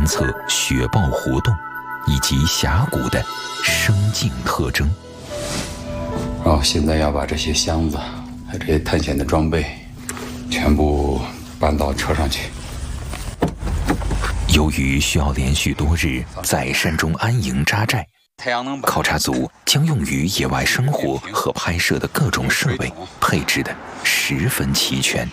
观测雪豹活动以及峡谷的生境特征。 现在要把这些箱子还有这些探险的装备全部搬到车上去。 由于需要连续多日在山中安营扎寨，考察组将用于野外生活和拍摄的各种设备配置的十分齐全。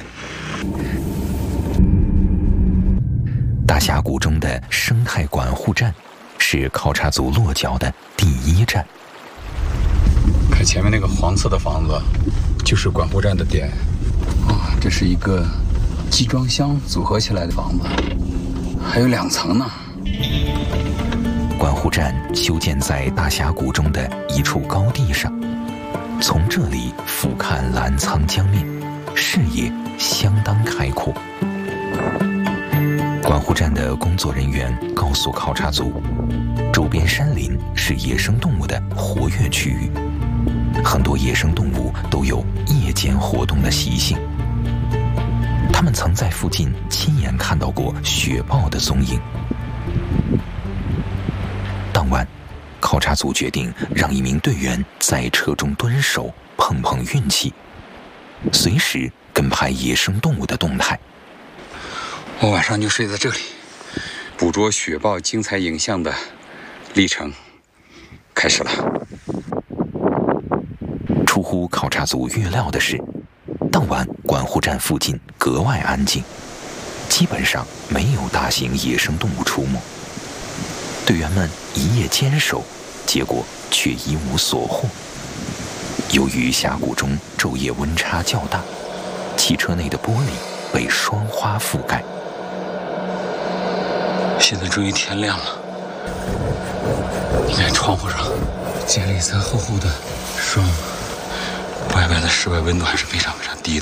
大峡谷中的生态管护站是考察组落脚的第一站。 看前面那个黄色的房子，就是管护站的点。这是一个集装箱组合起来的房子，还有2层呢。 管护站修建在大峡谷中的一处高地上，从这里俯瞰澜沧江面，视野相当开阔。管护站的工作人员告诉考察组，周边山林是野生动物的活跃区域，很多野生动物都有夜间活动的习性。他们曾在附近亲眼看到过雪豹的踪影。当晚，考察组决定让一名队员在车中蹲守，碰碰运气，随时跟拍野生动物的动态。 我晚上就睡在这里，捕捉雪豹精彩影像的历程开始了。 出乎考察组预料的是，当晚管护站附近格外安静，基本上没有大型野生动物出没。队员们一夜坚守，结果却一无所获。由于峡谷中昼夜温差较大，汽车内的玻璃被霜花覆盖。 现在终于天亮了，你看窗户上结了一层厚厚的霜，外面的室外温度还是非常非常低的。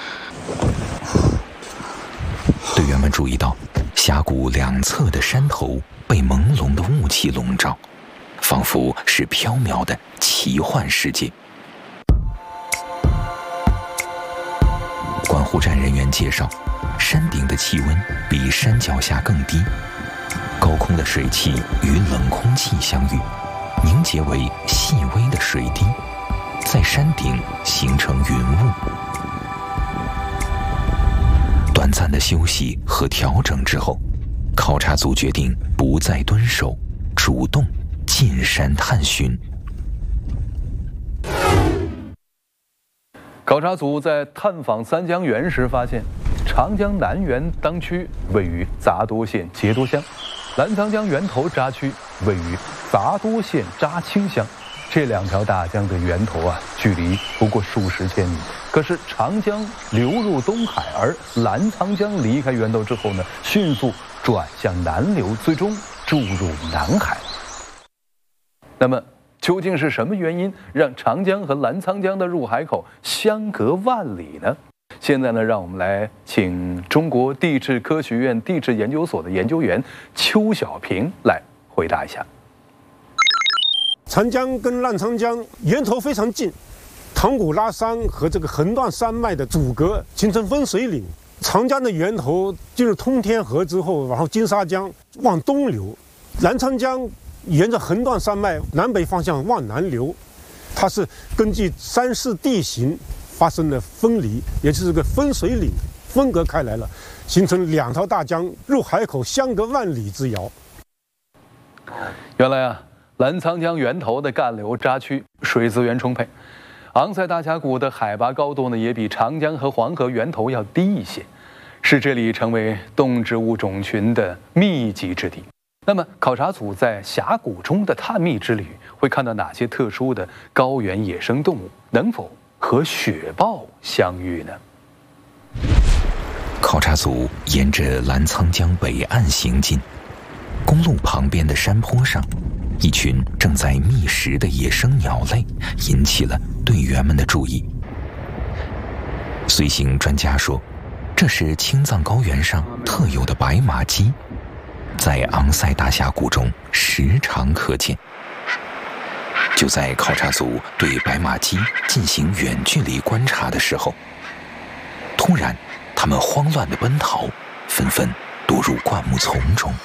队员们注意到，峡谷两侧的山头被朦胧的雾气笼罩，仿佛是缥缈的奇幻世界。管护站人员介绍，山顶的气温比山脚下更低，高空的水汽与冷空气相遇，凝结为细微的水滴，在山顶形成云雾。短暂的休息和调整之后，考察组决定不再蹲守，主动进山探寻。 考察组在探访三江源时发现，长江南源当区位于杂多县节多乡，澜沧江源头扎区位于杂多县扎青乡。这2条大江的源头距离不过数十千米。可是长江流入东海，而澜沧江离开源头之后呢，迅速转向南流，最终注入南海。那么究竟是什么原因让长江和澜沧江的入海口相隔万里呢？现在呢，让我们来请中国地质科学院地质研究所的研究员邱小平来回答一下。 长江跟澜沧江源头非常近，唐古拉山和这个横断山脉的阻隔，形成分水岭。长江的源头进入通天河之后，然后金沙江往东流，澜沧江沿着横断山脉南北方向往南流。它是根据山势地形发生了分离，也就是个分水岭分隔开来了，形成2条大江入海口相隔万里之遥。 原来澜沧江源头的干流扎区水资源充沛，昂塞大峡谷的海拔高度呢也比长江和黄河源头要低一些，使这里成为动植物种群的密集之地。那么考察组在峡谷中的探秘之旅会看到哪些特殊的高原野生动物？能否和雪豹相遇呢？ 考察组沿着澜沧江北岸行进，公路旁边的山坡上，一群正在觅食的野生鸟类引起了队员们的注意。随行专家说，这是青藏高原上特有的白马鸡，在昂塞大峡谷中时常可见。就在考察组对白马鸡进行远距离观察的时候，突然它们慌乱地奔逃，纷纷躲入灌木丛中。